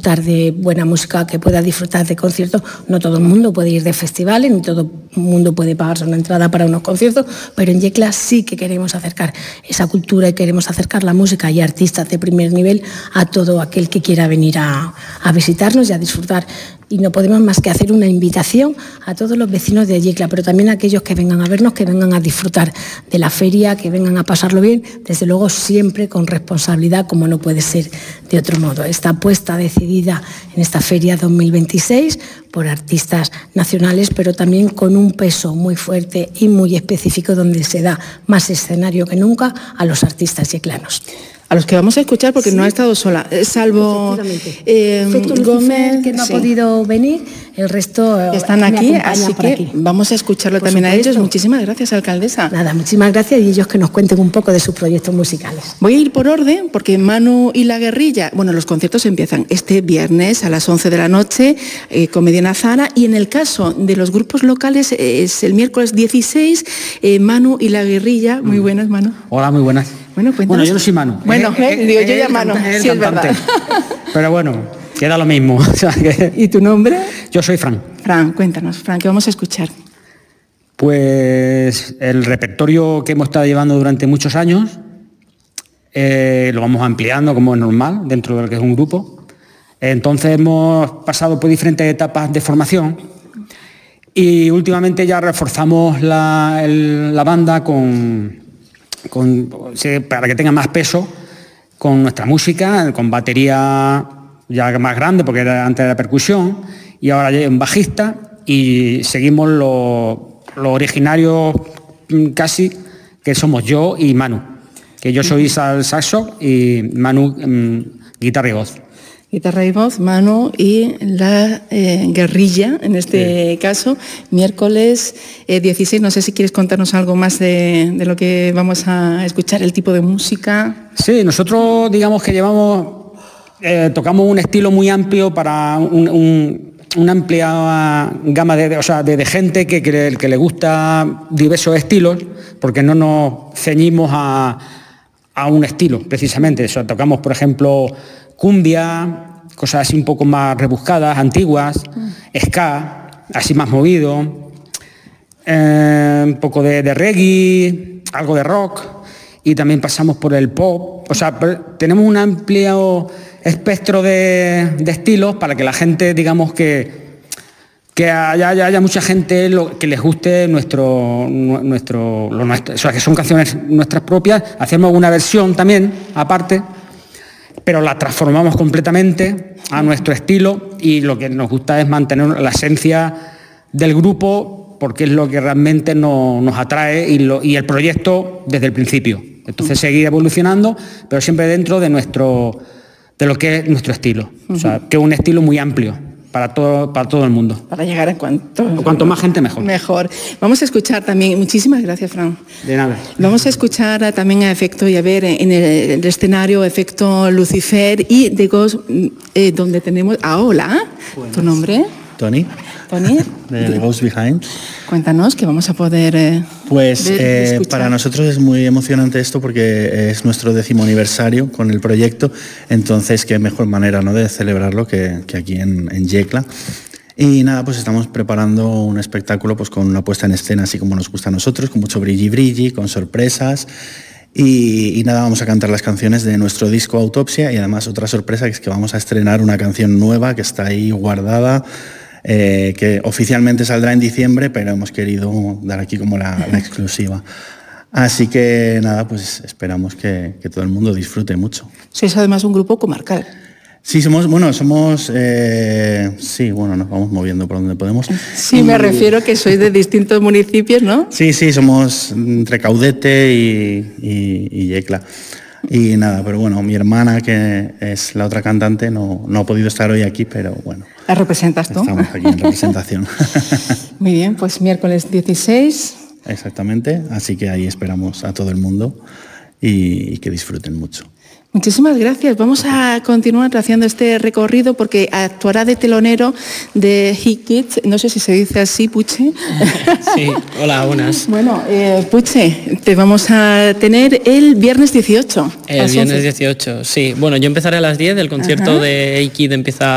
disfrutar de buena música, que pueda disfrutar de conciertos. No todo el mundo puede ir de festivales, ni todo el mundo puede pagarse una entrada para unos conciertos, pero en Yecla sí que queremos acercar esa cultura y queremos acercar la música y artistas de primer nivel a todo aquel que quiera venir a visitarnos y a disfrutar. Y no podemos más que hacer una invitación a todos los vecinos de Yecla, pero también a aquellos que vengan a vernos, que vengan a disfrutar de la feria, que vengan a pasarlo bien, desde luego siempre con responsabilidad, como no puede ser de otro modo. Esta apuesta decidida en esta feria 2026 por artistas nacionales, pero también con un peso muy fuerte y muy específico, donde se da más escenario que nunca a los artistas yeclanos. A los que vamos a escuchar, porque sí, no ha estado sola, salvo Gómez, que no ha podido venir, el resto están aquí, así que aquí vamos a escucharlo por también supuesto. A ellos. Muchísimas gracias, alcaldesa. Nada, muchísimas gracias, y ellos que nos cuenten un poco de sus proyectos musicales. Voy a ir por orden, porque Manu y la Guerrilla, bueno, los conciertos empiezan este viernes a las 11 de la noche, con Mediana Zara, y en el caso de los grupos locales es el miércoles 16, Manu y la Guerrilla. Muy buenas, Manu. Hola, muy buenas. Bueno, yo no soy Manu. Bueno, digo yo ya Manu, sí es verdad. Pero bueno, queda lo mismo. ¿Y tu nombre? Yo soy Fran. Fran, cuéntanos, Fran, ¿qué vamos a escuchar? Pues el repertorio que hemos estado llevando durante muchos años, lo vamos ampliando como es normal dentro de lo que es un grupo. Entonces hemos pasado por diferentes etapas de formación y últimamente ya reforzamos la banda para que tenga más peso con nuestra música, con batería ya más grande, porque era antes de la percusión, y ahora ya hay un bajista, y seguimos lo originario casi, que somos yo y Manu, que yo soy saxo y Manu guitarra y voz. Guitarra y voz, Manu y la Guerrilla, en este caso, miércoles 16. No sé si quieres contarnos algo más de lo que vamos a escuchar, el tipo de música. Sí, nosotros digamos que tocamos un estilo muy amplio para una amplia gama de gente que le gusta diversos estilos, porque no nos ceñimos a un estilo, precisamente. Tocamos, por ejemplo, cumbia, cosas así un poco más rebuscadas, antiguas, ska, así más movido, un poco de reggae, algo de rock, y también pasamos por el pop. Tenemos un amplio espectro de estilos para que la gente, digamos que haya mucha gente que les guste nuestro, que son canciones nuestras propias. Hacemos una versión también, aparte, pero la transformamos completamente a nuestro estilo, y lo que nos gusta es mantener la esencia del grupo, porque es lo que realmente nos atrae y el proyecto desde el principio. Entonces seguir evolucionando, pero siempre dentro de lo que es nuestro estilo. Que es un estilo muy amplio para todo el mundo. Para llegar a cuanto más gente, mejor. Mejor. Vamos a escuchar también, muchísimas gracias, Fran. De nada. Vamos a escuchar también a Efecto y a ver en el escenario Efecto Lucifer y The Ghost, donde tenemos a Hola. Buenas. ¿Tu nombre? Tony. Tony. De The Ghost Behind. Cuéntanos, que vamos a poder para nosotros es muy emocionante esto, porque es nuestro 10º aniversario con el proyecto, entonces qué mejor manera, ¿no?, de celebrarlo que aquí en Yecla. Y nada, pues estamos preparando un espectáculo pues con una puesta en escena así como nos gusta a nosotros, con mucho brilli, con sorpresas. Y nada, vamos a cantar las canciones de nuestro disco Autopsia, y además otra sorpresa, que es que vamos a estrenar una canción nueva que está ahí guardada, que oficialmente saldrá en diciembre, pero hemos querido dar aquí como la exclusiva. Así que nada, pues esperamos que todo el mundo disfrute mucho. Sois además un grupo comarcal. Sí, nos vamos moviendo por donde podemos. Sí, me refiero que sois de distintos municipios, ¿no? Sí, somos entre Caudete y Yecla. Y nada, pero bueno, mi hermana, que es la otra cantante, no ha podido estar hoy aquí, pero bueno. ¿La representas tú? Estamos aquí en representación. Muy bien, pues miércoles 16. Exactamente, así que ahí esperamos a todo el mundo y que disfruten mucho. Muchísimas gracias. Vamos a continuar haciendo este recorrido, porque actuará de telonero de Hit Kids. No sé si se dice así, Puche. Sí, hola, buenas. Bueno, Puche, te vamos a tener el viernes 18. El viernes 18, sí. Bueno, yo empezaré a las 10, el concierto de Hit Kids empieza